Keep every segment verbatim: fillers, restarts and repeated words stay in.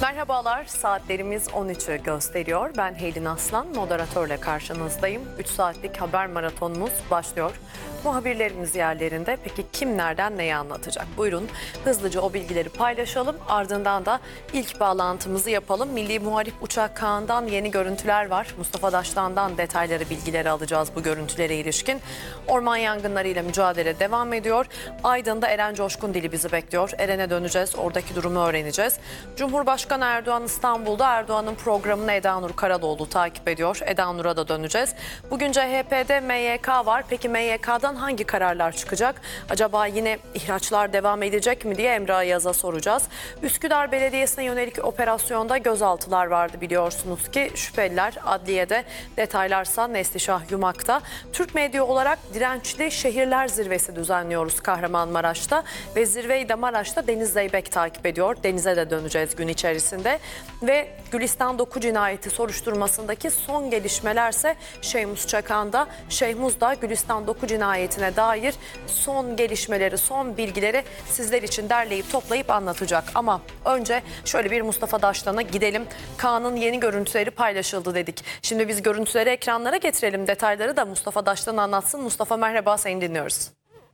Merhabalar, saatlerimiz on üçü gösteriyor. Ben Helin Aslan, moderatörle karşınızdayım. üç saatlik haber maratonumuz başlıyor. Muhabirlerimiz yerlerinde. Peki kim nereden neyi anlatacak? Buyurun hızlıca o bilgileri paylaşalım. Ardından da ilk bağlantımızı yapalım. Milli Muharip Uçak Kaan'dan yeni görüntüler var. Mustafa Daştan'dan detayları, bilgileri alacağız bu görüntülere ilişkin. Orman yangınlarıyla mücadele devam ediyor. Aydın'da Eren Coşkun Dili bizi bekliyor. Eren'e döneceğiz, oradaki durumu öğreneceğiz. Cumhurbaşkanı Erdoğan İstanbul'da. Erdoğan'ın programını Eda Nur Karadoğlu takip ediyor. Eda Nur'a da döneceğiz. Bugün C H P'de M Y K var. Peki M Y K'dan hangi kararlar çıkacak? Acaba yine ihraçlar devam edecek mi diye Emre Ayaz'a soracağız. Üsküdar Belediyesi'ne yönelik operasyonda gözaltılar vardı biliyorsunuz ki. Şüpheliler adliyede, detaylarsa Neslişah Yumak'ta. Türk medya olarak Dirençli Şehirler Zirvesi düzenliyoruz Kahramanmaraş'ta ve zirveyi de Maraş'ta Deniz Zeybek takip ediyor. Denize de döneceğiz gün içerisinde. Ve Gülistan Doku cinayeti soruşturmasındaki son gelişmelerse Şeyhmuz Çakan'da. Şeyhmuz da Gülistan Doku cinayetine dair son gelişmeleri, son bilgileri sizler için derleyip toplayıp anlatacak. Ama önce şöyle bir Mustafa Daştan'a gidelim. Kaan'ın yeni görüntüleri paylaşıldı dedik. Şimdi biz görüntüleri ekranlara getirelim. Detayları da Mustafa Daştan anlatsın. Mustafa merhaba, seni dinliyoruz.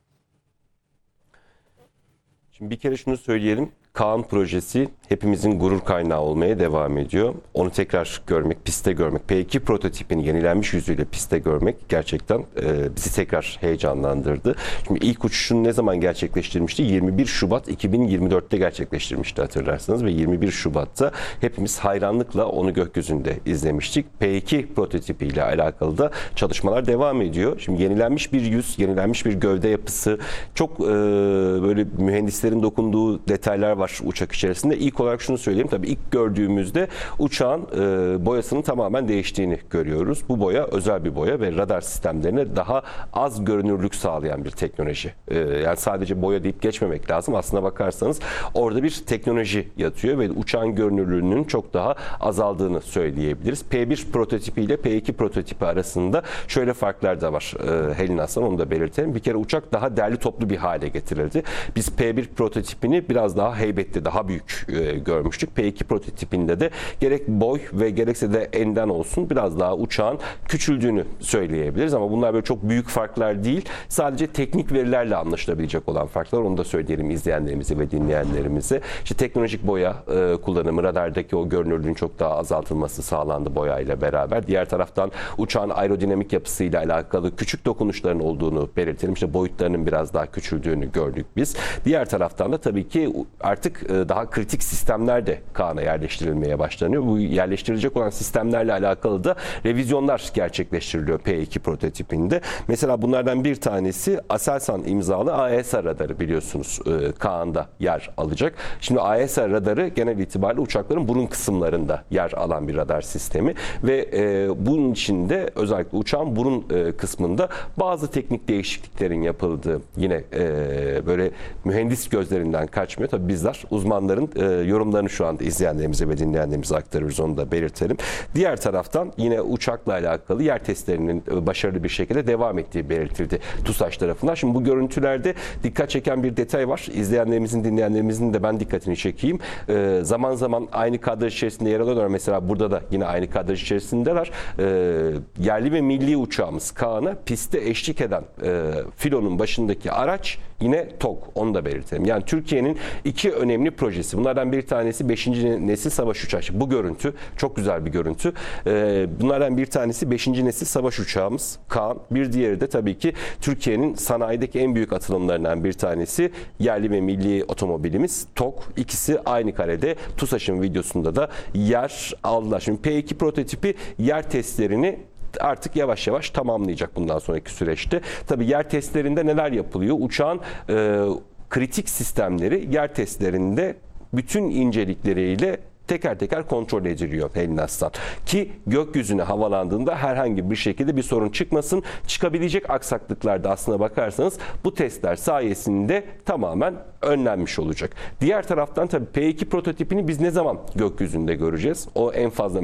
Şimdi bir kere şunu söyleyelim. Kaan projesi hepimizin gurur kaynağı olmaya devam ediyor. Onu tekrar görmek, pistte görmek, P iki prototipini yenilenmiş yüzüyle pistte görmek gerçekten e, bizi tekrar heyecanlandırdı. Şimdi ilk uçuşunu ne zaman gerçekleştirmişti? yirmi bir Şubat iki bin yirmi dört'te gerçekleştirmişti hatırlarsanız ve yirmi bir Şubat'ta hepimiz hayranlıkla onu gökyüzünde izlemiştik. P iki prototipiyle alakalı da çalışmalar devam ediyor. Şimdi yenilenmiş bir yüz, yenilenmiş bir gövde yapısı, çok e, böyle mühendislerin dokunduğu detaylar var uçak içerisinde. İlk olarak şunu söyleyeyim, tabii ilk gördüğümüzde uçağın e, boyasının tamamen değiştiğini görüyoruz. Bu boya özel bir boya ve radar sistemlerine daha az görünürlük sağlayan bir teknoloji. E, yani sadece boya deyip geçmemek lazım. Aslına bakarsanız orada bir teknoloji yatıyor ve uçağın görünürlüğünün çok daha azaldığını söyleyebiliriz. P bir prototipi ile P iki prototipi arasında şöyle farklar da var. E, Helin Aslan, onu da belirtelim. Bir kere uçak daha derli toplu bir hale getirildi. Biz P bir prototipini biraz daha heybetli, daha büyük e, görmüştük. P iki prototipinde de gerek boy ve gerekse de enden olsun biraz daha uçağın küçüldüğünü söyleyebiliriz ama bunlar böyle çok büyük farklar değil. Sadece teknik verilerle anlaşılabilecek olan farklar. Onu da söyleyelim izleyenlerimize ve dinleyenlerimize. İşte teknolojik boya e, kullanımı, radardaki o görünürlüğün çok daha azaltılması sağlandı boyayla beraber. Diğer taraftan uçağın aerodinamik yapısıyla alakalı küçük dokunuşların olduğunu belirtelim. İşte boyutlarının biraz daha küçüldüğünü gördük biz. Diğer taraftan da tabii ki artık daha kritik sistemler de Kaan'a yerleştirilmeye başlanıyor. Bu yerleştirilecek olan sistemlerle alakalı da revizyonlar gerçekleştiriliyor P iki prototipinde. Mesela bunlardan bir tanesi Aselsan imzalı A E S A radarı, biliyorsunuz Kaan'da yer alacak. Şimdi A E S A radarı genel itibariyle uçakların burun kısımlarında yer alan bir radar sistemi ve e, bunun içinde özellikle uçağın burun e, kısmında bazı teknik değişikliklerin yapıldığı, yine e, böyle mühendis gözlerinden kaçmıyor. Tabii bizler uzmanların e, yorumlarını şu anda izleyenlerimize ve dinleyenlerimize aktarıyoruz, onu da belirtelim. Diğer taraftan yine uçakla alakalı yer testlerinin e, başarılı bir şekilde devam ettiği belirtildi TUSAŞ tarafından. Şimdi bu görüntülerde dikkat çeken bir detay var. İzleyenlerimizin, dinleyenlerimizin de ben dikkatini çekeyim. E, zaman zaman aynı kadraj içerisinde yer alıyorlar. Mesela burada da yine aynı kadraj içerisindeler. E, yerli ve milli uçağımız Kaan'a pistte eşlik eden e, filonun başındaki araç yine TOG. Onu da belirtelim. Yani Türkiye'nin iki önemli projesi. Bunlardan bir tanesi beşinci nesil savaş uçağı. Bu görüntü çok güzel bir görüntü. Ee, bunlardan bir tanesi beşinci nesil savaş uçağımız Kaan. Bir diğeri de tabii ki Türkiye'nin sanayideki en büyük atılımlarından bir tanesi yerli ve milli otomobilimiz TOG. İkisi aynı karede TUSAŞ'ın videosunda da yer aldılar. Şimdi P iki prototipi yer testlerini artık yavaş yavaş tamamlayacak bundan sonraki süreçte. Tabii yer testlerinde neler yapılıyor? Uçağın e, kritik sistemleri yer testlerinde bütün incelikleriyle teker teker kontrol ediliyor Helin Aslan. Ki gökyüzüne havalandığında herhangi bir şekilde bir sorun çıkmasın. Çıkabilecek aksaklıklarda aslına bakarsanız bu testler sayesinde tamamen önlenmiş olacak. Diğer taraftan tabii P iki prototipini biz ne zaman gökyüzünde göreceğiz? O en fazla